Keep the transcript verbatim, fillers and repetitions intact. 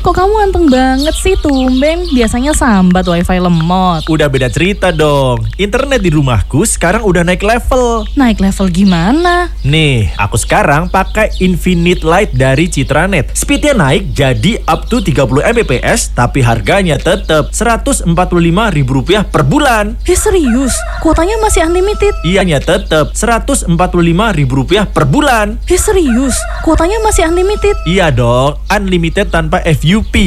kok kamu anteng banget sih tumben? Biasanya sambat wifi lemot. Udah beda cerita dong. Internet di rumahku sekarang udah naik level. Naik level gimana? Nih, aku sekarang pakai Infinite Light dari Citranet. Speednya naik jadi up to tiga puluh megabit per second, tapi harganya tetap seratus empat puluh lima ribu rupiah per bulan. Eh serius? Kuotanya masih unlimited? Ianya tetap seratus empat puluh lima ribu rupiah per bulan. Eh serius? Kuotanya masih unlimited? Iya dong, unlimited tanpa F U P.